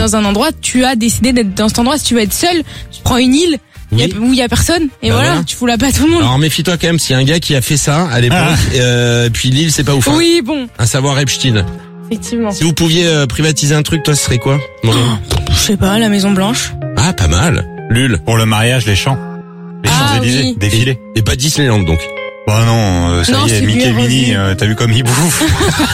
dans un endroit, tu as décidé d'être dans cet endroit. Si tu veux être seul, tu prends une île où il y a personne et voilà, tu fous la paix à tout le monde. Alors méfie-toi quand même, s'il y a un gars qui a fait ça à l'époque, puis l'île c'est pas ouf. Oui, bon. Un savoir Epstein. Effectivement. Si vous pouviez privatiser un truc, toi ce serait quoi? Je sais pas, la Maison Blanche. Ah, pas mal. Lul. Pour le mariage, les champs. Les Champs-Élysées, oui. défilés. Et pas Disneyland donc. Bah non, ça Non, y est, c'est Mickey et bien Minnie, revu. t'as vu comme ils bouffent.